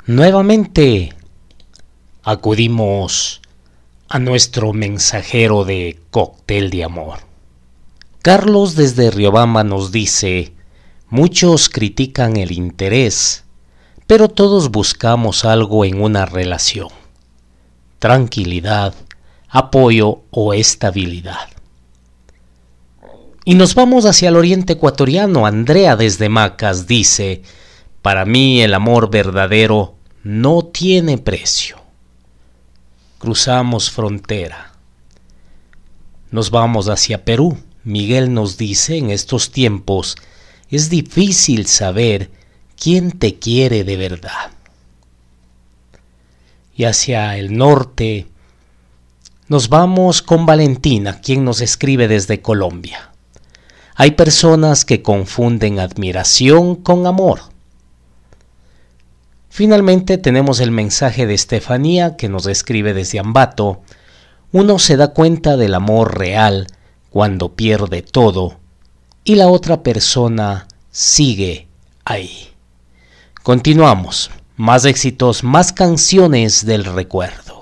Nuevamente acudimos a nuestro mensajero de cóctel de amor. Carlos desde Riobamba nos dice: muchos critican el interés, pero todos buscamos algo en una relación: tranquilidad, apoyo o estabilidad. Y nos vamos hacia el oriente ecuatoriano. Andrea desde Macas dice: para mí el amor verdadero no tiene precio. Cruzamos frontera. Nos vamos hacia Perú. Miguel nos dice: en estos tiempos es difícil saber quién te quiere de verdad. Y hacia el norte nos vamos con Valentina, quien nos escribe desde Colombia. Hay personas que confunden admiración con amor. Finalmente tenemos el mensaje de Estefanía, que nos escribe desde Ambato. Uno se da cuenta del amor real cuando pierde todo y la otra persona sigue ahí. Continuamos. Más éxitos, más canciones del recuerdo.